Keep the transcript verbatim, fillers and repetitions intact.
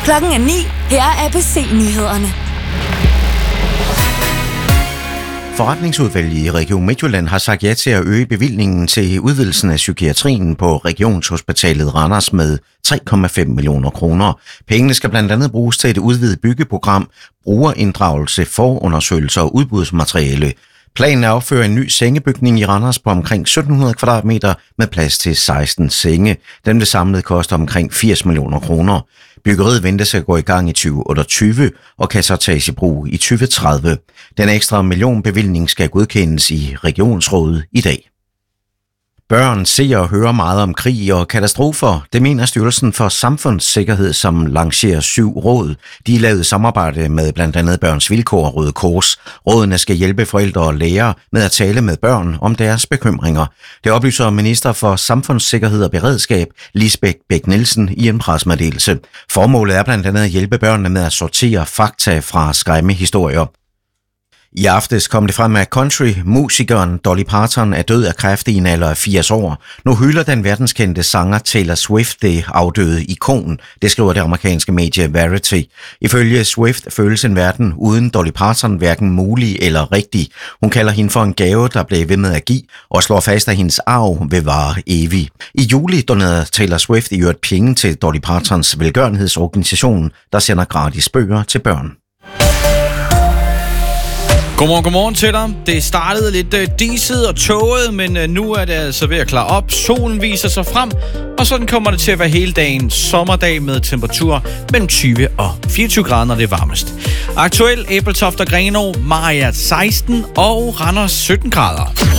Klokken er ni. Her er A B C-nyhederne. Forretningsudvalget i Region Midtjylland har sagt ja til at øge bevillingen til udvidelsen af psykiatrien på Regionshospitalet Randers med tre komma fem millioner kroner. Pengene skal blandt andet bruges til et udvidet byggeprogram, brugerinddragelse, forundersøgelser og udbudsmateriale. Planen er at opføre en ny sengebygning i Randers på omkring sytten hundrede kvadratmeter med plads til seksten senge. Den vil samlet koste omkring firs millioner kroner. Byggeriet ventes at gå i gang i tyve otteogtyve og kan så tages i brug i tyve tredive. Den ekstra millionbevilling skal godkendes i regionsrådet i dag. Børn ser og hører meget om krig og katastrofer. Det mener Styrelsen for Samfundssikkerhed, som lancerer syv råd. De er lavet i samarbejde med blandt andet Børns Vilkår og Røde Kors. Rådene skal hjælpe forældre og lærere med at tale med børn om deres bekymringer. Det oplyser minister for Samfundssikkerhed og Beredskab, Lisbeth Bech-Nielsen, i en pressemeddelelse. Formålet er blandt andet at hjælpe børnene med at sortere fakta fra skræmmehistorier. I aftes kom det frem, at country-musikeren Dolly Parton er død af kræft i en alder af firs år. Nu hylder den verdenskendte sanger Taylor Swift det afdøde ikon, det skriver det amerikanske medie Variety. Ifølge Swift føles en verden uden Dolly Parton hverken mulig eller rigtig. Hun kalder hende for en gave, der blev ved med at give, og slår fast, at hendes arv vil vare evig. I juli donerede Taylor Swift i øvrigt penge til Dolly Partons velgørenhedsorganisation, der sender gratis bøger til børn. Godmorgen, godmorgen til dig. Det startede lidt uh, diset og tåget, men uh, nu er det altså ved at klare op. Solen viser sig frem, og sådan kommer det til at være hele dagen. Sommerdag med temperaturer mellem tyve og fireogtyve grader, når det er varmest. Aktuel Ebeltoft og Grenaa, Mariager seksten og Randers sytten grader.